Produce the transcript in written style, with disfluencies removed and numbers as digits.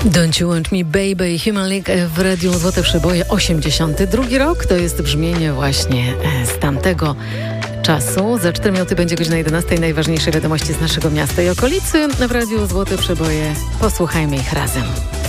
Don't You Want Me Baby, Human League w Radiu Złote Przeboje, 82 rok. To jest brzmienie właśnie z tamtego czasu. Za 4 minuty będzie godzina 11. Najważniejsze wiadomości z naszego miasta i okolicy w Radiu Złote Przeboje. Posłuchajmy ich razem.